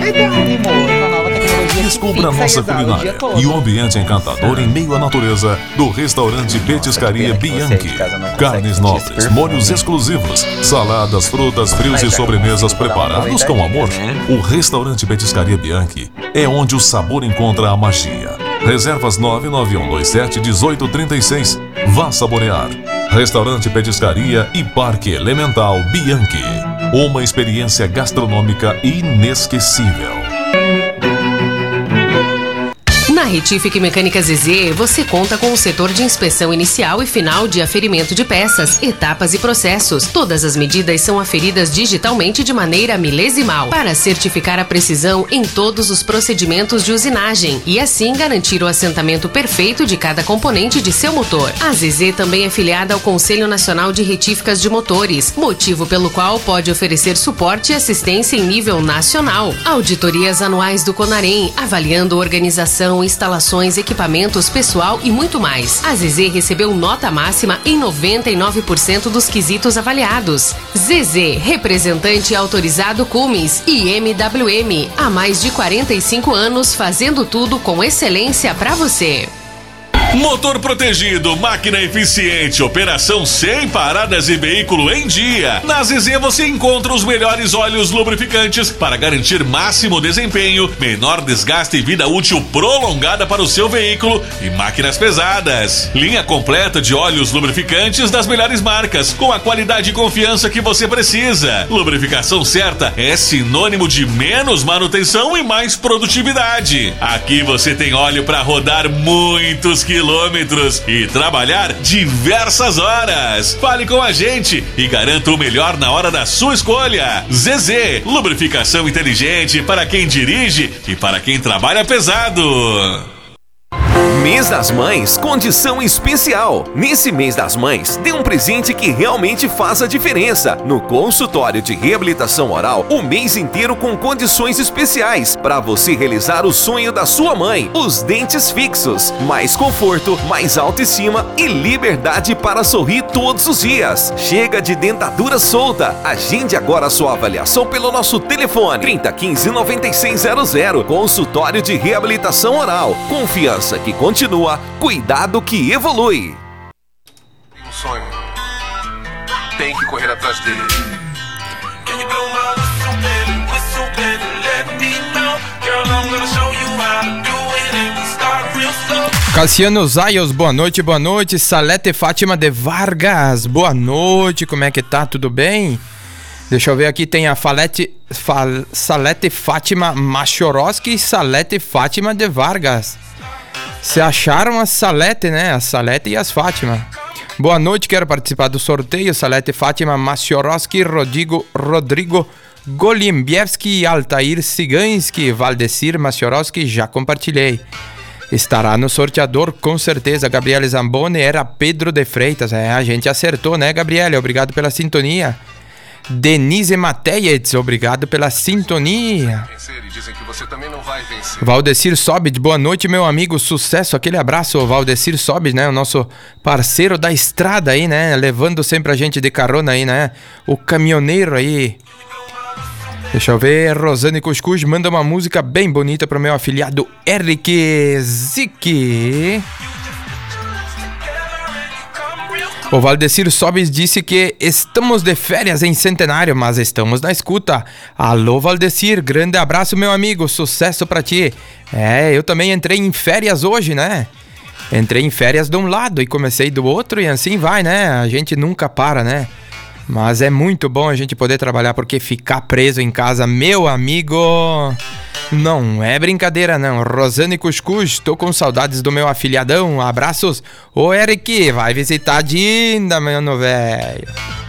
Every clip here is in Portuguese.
qualidade, amor. Com a nova tecnologia. Descubra nossa culinária e o ambiente encantador em meio à natureza do restaurante Petiscaria Bianchi. Carnes nobres, molhos exclusivos, saladas, frutas, frios e sobremesas preparados com amor. O restaurante Petiscaria Bianchi é onde o sabor encontra a magia. Reservas 99127-1836. Vá saborear. Restaurante Petiscaria e Parque Elemental Bianchi. Uma experiência gastronômica inesquecível. Na Retific Mecânica ZZ, você conta com o setor de inspeção inicial e final de aferimento de peças, etapas e processos. Todas as medidas são aferidas digitalmente de maneira milesimal, para certificar a precisão em todos os procedimentos de usinagem e assim garantir o assentamento perfeito de cada componente de seu motor. A ZZ também é filiada ao Conselho Nacional de Retíficas de Motores, motivo pelo qual pode oferecer suporte e assistência em nível nacional. Auditorias anuais do Conarem, avaliando organização, instalações, equipamentos, pessoal e muito mais. A ZZ recebeu nota máxima em 99% dos quesitos avaliados. ZZ, representante autorizado Cummins e MWM, há mais de 45 anos fazendo tudo com excelência para você. Motor protegido, máquina eficiente, operação sem paradas e veículo em dia. Na ZZ você encontra os melhores óleos lubrificantes para garantir máximo desempenho, menor desgaste e vida útil prolongada para o seu veículo e máquinas pesadas. Linha completa de óleos lubrificantes das melhores marcas, com a qualidade e confiança que você precisa. Lubrificação certa é sinônimo de menos manutenção e mais produtividade. Aqui você tem óleo para rodar muitos quilômetros e trabalhar diversas horas. Fale com a gente e garanta o melhor na hora da sua escolha. ZZ, lubrificação inteligente para quem dirige e para quem trabalha pesado. Mês das Mães, condição especial. Nesse mês das mães, dê um presente que realmente faça diferença. No consultório de reabilitação oral, o mês inteiro com condições especiais para você realizar o sonho da sua mãe. Os dentes fixos, mais conforto, mais autoestima e liberdade para sorrir todos os dias. Chega de dentadura solta. Agende agora a sua avaliação pelo nosso telefone 3015-9600. Consultório de reabilitação oral. Confiança que continua, cuidado que evolui. Tem um sonho, tem que correr atrás dele. Cassiano Zayos, boa noite, boa noite. Salete Fátima de Vargas, boa noite, como é que tá? Tudo bem? Deixa eu ver aqui, tem a Salete Fátima Machorowski e Salete Fátima de Vargas. Se acharam as Salete, né? A Salete e as Fátima. Boa noite, quero participar do sorteio. Salete Fátima Machorowski, Rodrigo Golimbiewski, Altair Ciganski, Valdecir Machorowski, já compartilhei. Estará no sorteador com certeza. Gabriele Zamboni, era Pedro de Freitas. A gente acertou, né, Gabriele? Obrigado pela sintonia. Denise Matejets, obrigado pela sintonia. Dizem que você também não vai vencer. Valdecir Sobit, boa noite, meu amigo, sucesso, aquele abraço, Valdecir Sobit, né, o nosso parceiro da estrada aí, né, levando sempre a gente de carona aí, né, o caminhoneiro aí. Deixa eu ver, Rosane Cuscuz manda uma música bem bonita pro meu afiliado Eric Zic. O Valdecir Sobis disse que estamos de férias em Centenário, mas estamos na escuta. Alô, Valdecir, grande abraço, meu amigo, sucesso pra ti. Eu também entrei em férias hoje, né? Entrei em férias de um lado e comecei do outro e assim vai, né? A gente nunca para, né? Mas é muito bom a gente poder trabalhar, porque ficar preso em casa, meu amigo... Não é brincadeira não. Rosane Cuscuz, tô com saudades do meu afiliadão. Abraços. Ô Eric, vai visitar a Dinda, mano velho.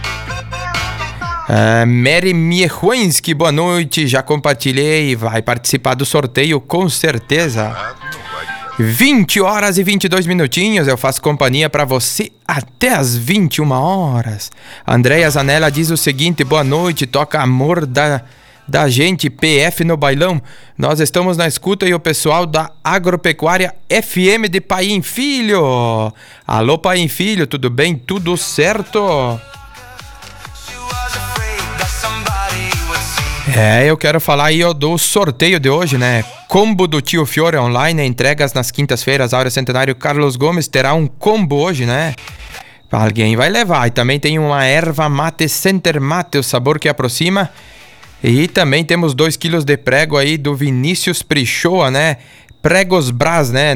Mary Miehuenski, boa noite. Já compartilhei. Vai participar do sorteio com certeza. 20 horas e 22 minutinhos. Eu faço companhia pra você até as 21 horas. Andréia Zanella diz o seguinte: boa noite. Toca Amor da gente, PF no bailão. Nós estamos na escuta e o pessoal da Agropecuária FM de Paim Filho. Alô, Paim Filho, tudo bem? Tudo certo? Eu quero falar aí do sorteio de hoje, né? Combo do Tio Fiore online, entregas nas quintas-feiras, Áurea Centenário Carlos Gomes terá um combo hoje, né? Alguém vai levar. E também tem uma erva mate Center Mate, o sabor que aproxima. E também temos 2 quilos de prego aí do Vinícius Prichoa, né? Pregos Brás, né?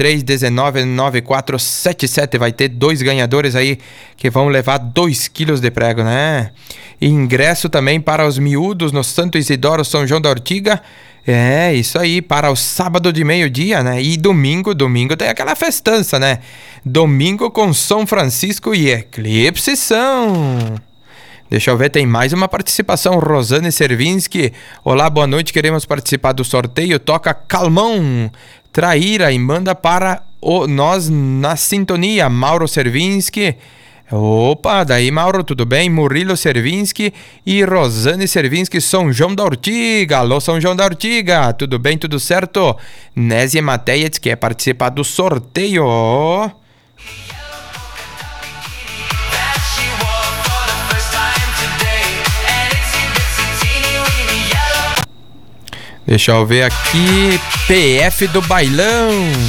93199477. Vai ter 2 ganhadores aí que vão levar 2 quilos de prego, né? E ingresso também para os miúdos no Santo Isidoro, São João da Ortiga. Isso aí, para o sábado de meio-dia, né? E domingo tem aquela festança, né? Domingo com São Francisco e Eclipse São. Deixa eu ver, tem mais uma participação. Rosane Servinski. Olá, boa noite, queremos participar do sorteio. Toca Calmão, Traíra e manda para nós na sintonia. Mauro Servinski. Opa, daí Mauro, tudo bem? Murilo Servinski e Rosane Servinski, São João da Ortiga. Alô, São João da Ortiga, tudo bem, tudo certo? Nézia Mateias quer participar do sorteio. Deixa eu ver aqui. PF do Bailão.